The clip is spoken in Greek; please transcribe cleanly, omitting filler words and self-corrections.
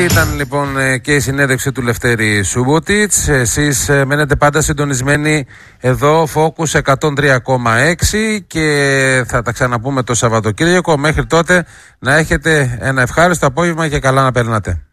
ήταν λοιπόν και η συνέντευξη του Λευτέρη Σούμποτιτς. Εσείς μένετε πάντα συντονισμένοι εδώ, Focus 103,6 και θα τα ξαναπούμε το Σαββατοκύριακο. Μέχρι τότε να έχετε ένα ευχάριστο απόγευμα και καλά να περνάτε.